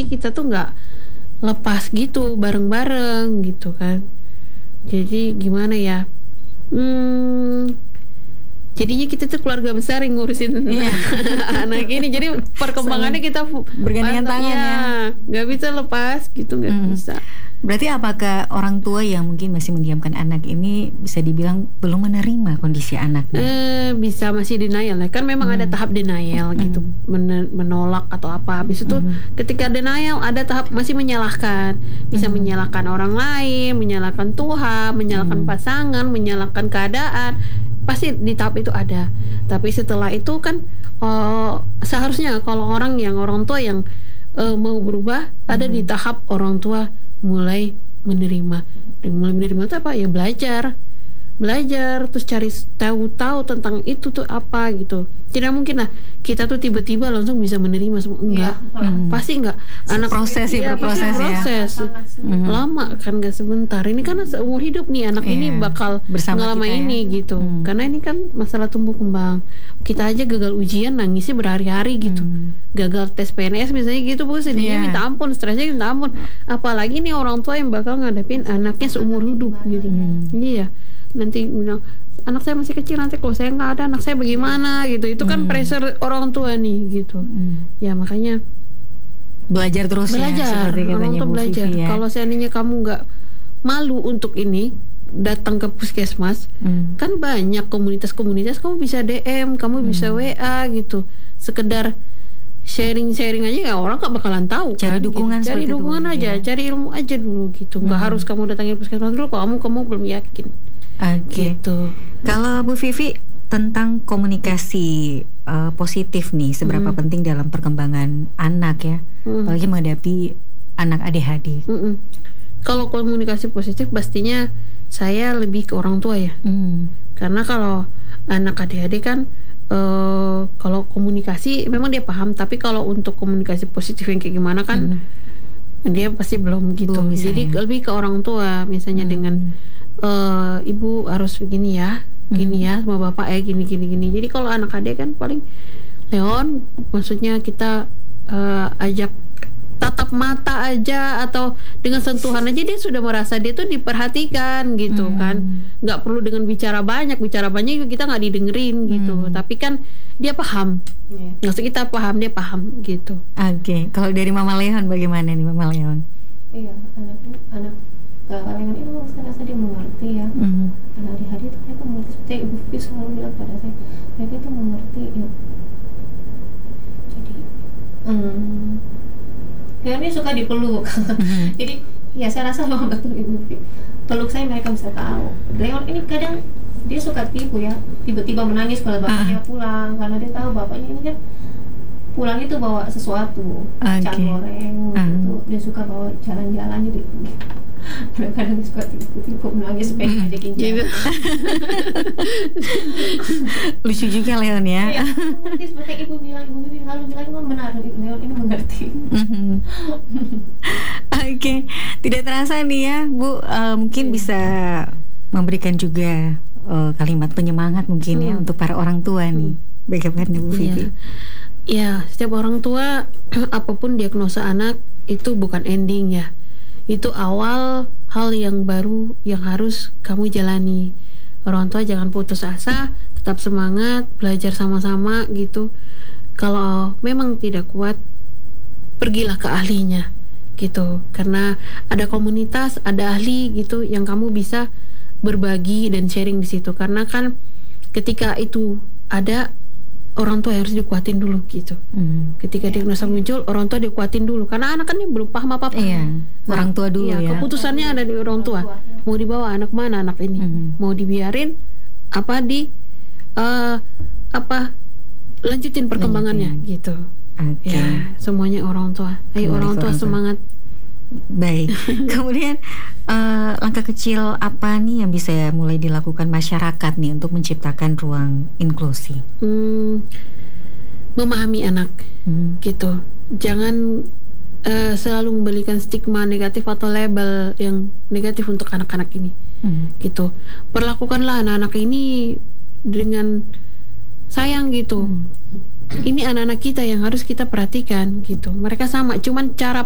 kita tuh nggak lepas gitu bareng-bareng gitu kan. Jadi gimana ya? Jadinya kita tuh keluarga besar yang ngurusin anak ini. Jadi perkembangannya kita bergandengan tangan ya. Nggak bisa lepas gitu, nggak bisa. Berarti apakah orang tua yang mungkin masih mendiamkan anak ini bisa dibilang belum menerima kondisi anaknya? Bisa masih denial ya. Kan memang ada tahap denial gitu, menolak atau apa. Habis itu ketika denial ada tahap masih menyalahkan. Bisa menyalahkan orang lain, menyalahkan Tuhan, menyalahkan pasangan, menyalahkan keadaan. Pasti di tahap itu ada. Tapi setelah itu kan seharusnya kalau orang tua yang mau berubah ada di tahap orang tua mulai menerima. Dan mulai menerima itu apa? Ya belajar terus cari tahu tentang itu tuh apa gitu. Tidak mungkin lah kita tuh tiba-tiba langsung bisa menerima semua, enggak. Pasti enggak. Anak proses lama kan, enggak sebentar. Ini kan seumur hidup nih anak ini bakal bersama ngalami ini gitu. Karena ini kan masalah tumbuh kembang. Kita aja gagal ujian nangisnya berhari-hari gitu. Gagal tes PNS misalnya gitu, Bu, sedihnya minta ampun, stresnya minta ampun. Apalagi nih orang tua yang bakal ngadepin anaknya seumur hidup gitu. Iya. Nanti bilang anak saya masih kecil, nanti kalau saya nggak ada anak saya bagaimana gitu. Itu kan pressure orang tua nih gitu. Ya makanya belajar terus ya, seperti katanya Bu Vivi ya. Kalau seandainya kamu nggak malu untuk ini datang ke puskesmas, kan banyak komunitas kamu bisa DM, kamu bisa WA gitu, sekedar sharing aja ya, orang gak bakalan tahu. Cari dukungan, gitu. Cari dukungan aja, cari ilmu aja dulu gitu. Nggak harus kamu datangin puskesmas dulu kalau kamu belum yakin. Gitu. Kalau Bu Vivi tentang komunikasi positif nih, seberapa penting dalam perkembangan anak ya, apalagi menghadapi anak ADHD. Kalau komunikasi positif pastinya saya lebih ke orang tua ya. Karena kalau anak ADHD kan kalau komunikasi memang dia paham, tapi kalau untuk komunikasi positif yang kayak gimana kan dia pasti belum gitu. Jadi lebih ke orang tua, misalnya dengan ibu harus begini ya, gini ya, sama bapak ya gini. Jadi kalau anak adik kan paling Leon, maksudnya kita ajak tatap mata aja atau dengan sentuhan aja dia sudah merasa dia tuh diperhatikan gitu kan. Nggak perlu dengan bicara banyak juga kita nggak didengerin gitu, tapi kan dia paham. Maksud kita paham, dia paham gitu. Kalau dari Mama Leon bagaimana nih Mama Leon? Iya, anak kakak Leon itu saya rasa dia mengerti ya. Anak ADHD itu mereka mengerti, seperti Ibu Vivi selalu bilang pada saya, mereka itu mengerti ya. Jadi Leon ini suka dipeluk. Jadi ya saya rasa memang betul Ibu Vivi, peluk saya mereka bisa tahu. Leon ini kadang dia suka tipu ya, tiba-tiba menangis kalau bapaknya pulang, karena dia tahu bapaknya ini kan pulang itu bawa sesuatu, kacang goreng gitu. Dia suka bawa jalan-jalan, jadi kadang-kadang suka tipu-tipu menangis pengen ngajakin jalan. Lucu juga Leon ya. Iya, mengerti seperti Ibu Vivi selalu bilang benar, Leon ini mengerti. Tidak terasa nih ya Bu, mungkin bisa memberikan juga kalimat penyemangat mungkin ya untuk para orang tua nih. Bagaimana Bu Vivi? Ya, setiap orang tua apapun diagnosa anak itu bukan ending ya. Itu awal hal yang baru yang harus kamu jalani. Orang tua jangan putus asa, tetap semangat, belajar sama-sama gitu. Kalau memang tidak kuat, pergilah ke ahlinya gitu. Karena ada komunitas, ada ahli gitu yang kamu bisa berbagi dan sharing di situ. Karena kan ketika itu ada, orang tua harus dikuatin dulu gitu. Ketika diagnosa muncul, orang tua dikuatin dulu karena anak kan belum paham apa-apa. Orang tua dulu ya. Keputusannya ada di orang tua. Mau dibawa anak mana anak ini? Mau dibiarin apa lanjutin perkembangannya gitu. Ya, semuanya orang tua. Ayo orang tua semangat. Baik. Kemudian langkah kecil apa nih yang bisa mulai dilakukan masyarakat nih untuk menciptakan ruang inklusi? Memahami anak gitu. Jangan selalu memberikan stigma negatif atau label yang negatif untuk anak-anak ini gitu. Perlakukanlah anak-anak ini dengan sayang gitu. Ini anak-anak kita yang harus kita perhatikan gitu. Mereka sama, cuman cara